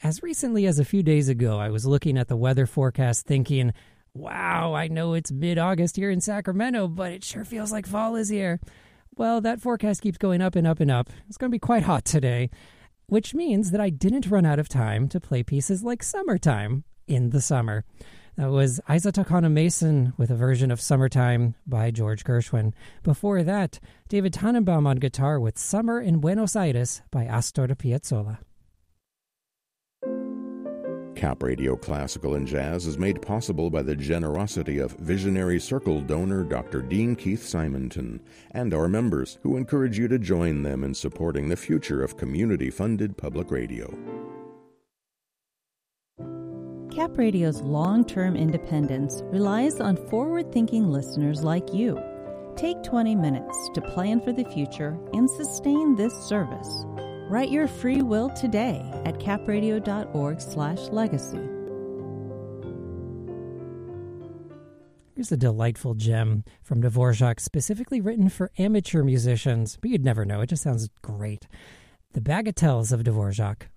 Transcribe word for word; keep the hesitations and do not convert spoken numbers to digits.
as recently as a few days ago, I was looking at the weather forecast thinking, wow, I know it's mid-August here in Sacramento, but it sure feels like fall is here. Well, that forecast keeps going up and up and up. It's going to be quite hot today, which means that I didn't run out of time to play pieces like Summertime in the Summer. That was Isa Takana Mason with a version of Summertime by George Gershwin. Before that, David Tannenbaum on guitar with Summer in Buenos Aires by Astor Piazzolla. Cap Radio Classical and Jazz is made possible by the generosity of Visionary Circle donor Doctor Dean Keith Simonton and our members, who encourage you to join them in supporting the future of community-funded public radio. Cap Radio's long-term independence relies on forward-thinking listeners like you. Take twenty minutes to plan for the future and sustain this service. Write your free will today at capradio.org slash legacy. Here's a delightful gem from Dvorak, specifically written for amateur musicians, but you'd never know. It just sounds great. The Bagatelles of Dvorak.